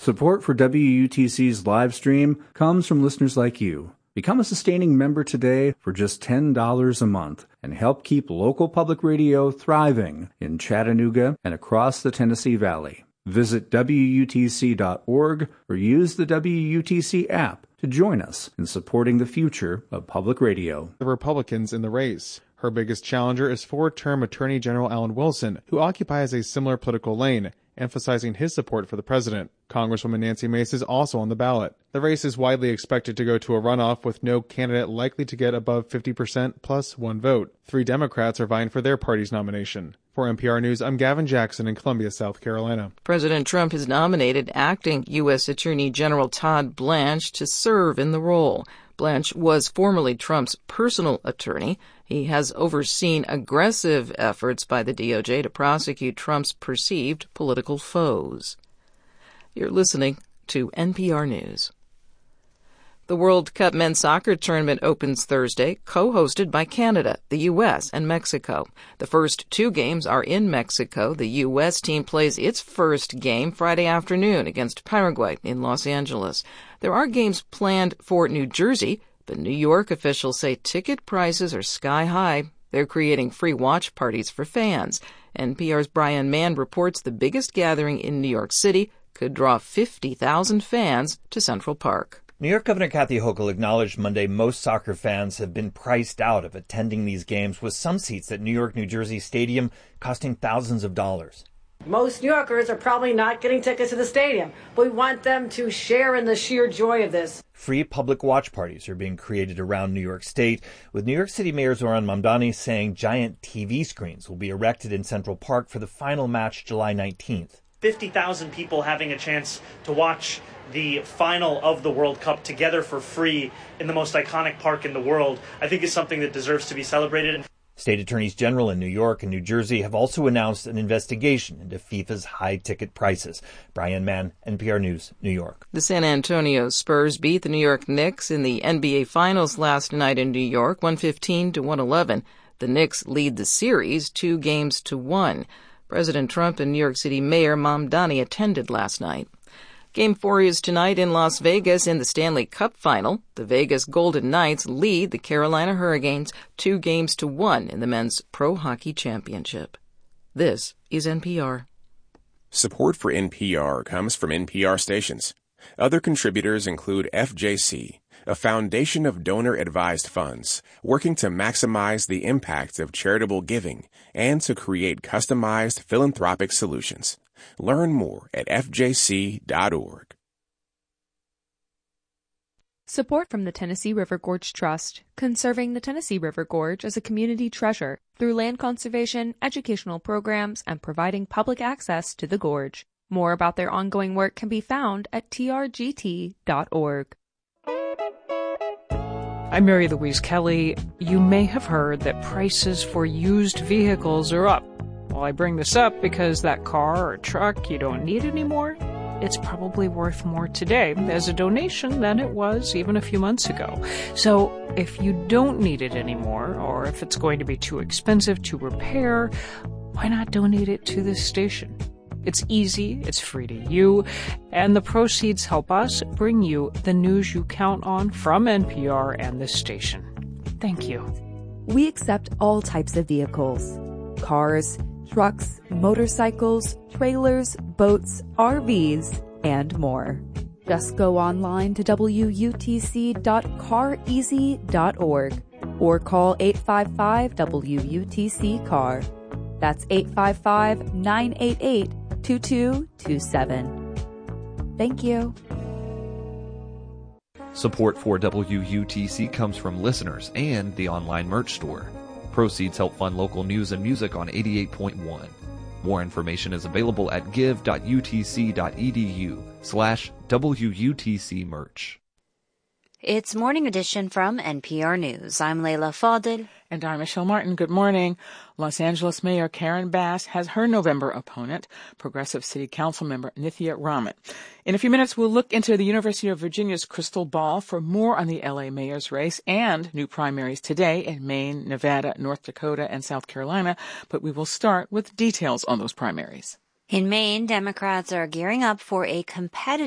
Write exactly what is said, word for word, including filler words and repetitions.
Support for W U T C's live stream comes from listeners like you. Become a sustaining member today for just ten dollars a month and help keep local public radio thriving in Chattanooga and across the Tennessee Valley. Visit W U T C dot org or use the W U T C app to join us in supporting the future of public radio. The Republicans in the race. Her biggest challenger is four-term Attorney General Alan Wilson, who occupies a similar political lane, emphasizing his support for the president. Congresswoman Nancy Mace is also on the ballot. The race is widely expected to go to a runoff with no candidate likely to get above fifty percent plus one vote. Three Democrats are vying for their party's nomination. For N P R News, I'm Gavin Jackson in Columbia, South Carolina. President Trump has nominated acting U S Attorney General Todd Blanche to serve in the role. Blanche was formerly Trump's personal attorney. He has overseen aggressive efforts by the D O J to prosecute Trump's perceived political foes. You're listening to N P R News. The World Cup men's soccer tournament opens Thursday, co-hosted by Canada, the U S, and Mexico. The first two games are in Mexico. The U S team plays its first game Friday afternoon against Paraguay in Los Angeles. There are games planned for New Jersey, but New York officials say ticket prices are sky high. They're creating free watch parties for fans. N P R's Brian Mann reports the biggest gathering in New York City could draw fifty thousand fans to Central Park. New York Governor Kathy Hochul acknowledged Monday most soccer fans have been priced out of attending these games, with some seats at New York, New Jersey Stadium costing thousands of dollars. Most New Yorkers are probably not getting tickets to the stadium, but we want them to share in the sheer joy of this. Free public watch parties are being created around New York State, with New York City Mayor Zohran Mamdani saying giant T V screens will be erected in Central Park for the final match July nineteenth. fifty thousand people having a chance to watch the final of the World Cup together for free in the most iconic park in the world, I think is something that deserves to be celebrated. State attorneys general in New York and New Jersey have also announced an investigation into FIFA's high ticket prices. Brian Mann, N P R News, New York. The San Antonio Spurs beat the New York Knicks in the N B A Finals last night in New York, one fifteen to one eleven. The Knicks lead the series two games to one. President Trump and New York City Mayor Mamdani attended last night. Game four is tonight in Las Vegas in the Stanley Cup Final. The Vegas Golden Knights lead the Carolina Hurricanes two games to one in the Men's Pro Hockey Championship. This is N P R. Support for N P R comes from N P R stations. Other contributors include F J C, a foundation of donor-advised funds working to maximize the impact of charitable giving and to create customized philanthropic solutions. Learn more at F J C dot org. Support from the Tennessee River Gorge Trust, conserving the Tennessee River Gorge as a community treasure through land conservation, educational programs, and providing public access to the gorge. More about their ongoing work can be found at T R G T dot org. I'm Mary Louise Kelly. You may have heard that prices for used vehicles are up. Well, I bring this up because that car or truck you don't need anymore, it's probably worth more today as a donation than it was even a few months ago. So if you don't need it anymore, or if it's going to be too expensive to repair, why not donate it to this station? It's easy, it's free to you, and the proceeds help us bring you the news you count on from N P R and this station. Thank you. We accept all types of vehicles. Cars, trucks, motorcycles, trailers, boats, R Vs, and more. Just go online to W U T C dot car easy dot org or call eight five five W U T C car. That's eight five five, nine eight eight, two two two seven. Thank you. Support for W U T C comes from listeners and the online merch store. Proceeds help fund local news and music on eighty-eight point one. More information is available at give dot U T C dot E D U slash W U T C merch. It's Morning Edition from N P R News. I'm Layla Fadil. And I'm Michelle Martin. Good morning. Los Angeles Mayor Karen Bass has her November opponent, Progressive City Council member Nithya Raman. In a few minutes, we'll look into the University of Virginia's crystal ball for more on the L A mayor's race and new primaries today in Maine, Nevada, North Dakota, and South Carolina. But we will start with details on those primaries. In Maine, Democrats are gearing up for a competitive